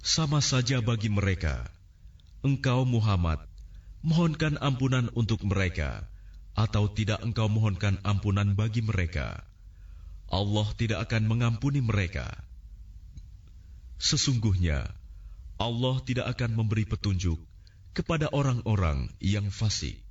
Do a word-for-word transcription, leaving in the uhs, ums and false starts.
Sama saja bagi mereka, engkau Muhammad mohonkan ampunan untuk mereka, atau tidak engkau mohonkan ampunan bagi mereka, Allah tidak akan mengampuni mereka. Sesungguhnya Allah tidak akan memberi petunjuk kepada orang-orang yang fasik.